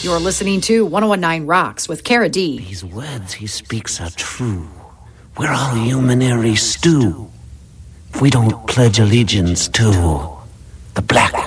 You're listening to 1019 Rocks with Cara D. These words he speaks are true. We're all humanary stew. If we don't pledge allegiance to the black